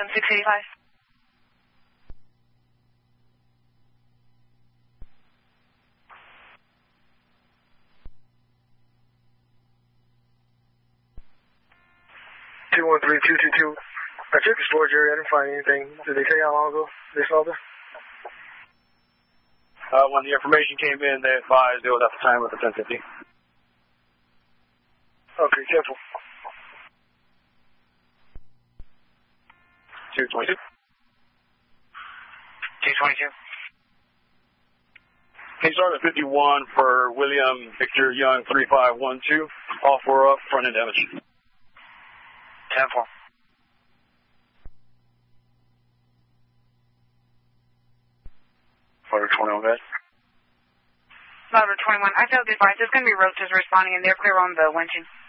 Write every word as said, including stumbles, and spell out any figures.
M six eighty-five. two one three two two two. I checked the storage area. I didn't find anything. Did they tell you how long ago they saw this? Uh, when the information came in, they advised it was at the time with the ten fifty. Okay, careful. two twenty-two. two twenty-two. Hey, start at fifty-one for William Victor Young three five one two. All four up, front end damage. ten four. Motor twenty-one, guys. Motor twenty-one. I failed advice. There's going to be roaches responding, and they're clear on the winching.